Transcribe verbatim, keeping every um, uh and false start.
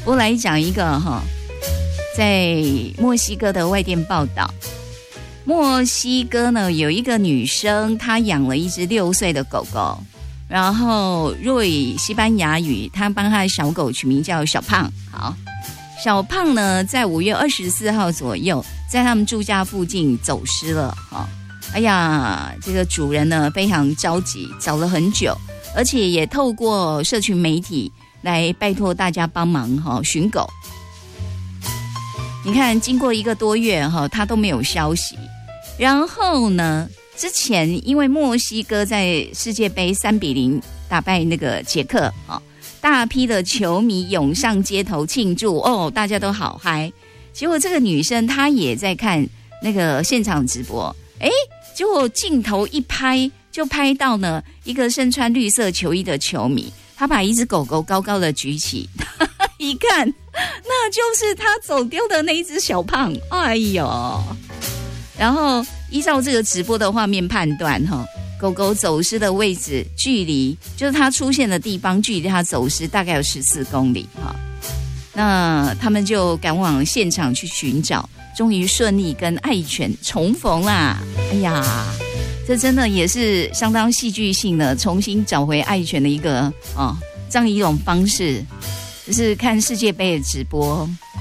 我来讲一个哈，在墨西哥的外电报道，墨西哥呢有一个女生，她养了一只六岁的狗狗，然后若以西班牙语，她帮她的小狗取名叫小胖。好，小胖呢在五月二十四号左右，在他们住家附近走失了。哈，哎呀，这个主人呢非常着急，找了很久，而且也透过社群媒体来拜托大家帮忙哈寻狗。你看，经过一个多月哈，他都没有消息。然后呢，之前因为墨西哥在世界杯三比零打败那个捷克啊，大批的球迷涌上街头庆祝哦，大家都好嗨。结果这个女生她也在看那个现场直播，哎，结果镜头一拍，就拍到呢一个身穿绿色球衣的球迷，他把一只狗狗高高的举起，一看，那就是他走丢的那一只小胖。哎呦！然后依照这个直播的画面判断，哈，狗狗走失的位置距离，就是它出现的地方，距离它走失大概有十四公里哈。那他们就赶往现场去寻找，终于顺利跟爱犬重逢啦！哎呀！这真的也是相当戏剧性的，重新找回爱犬的一个哦这样一种方式，就是看世界杯的直播，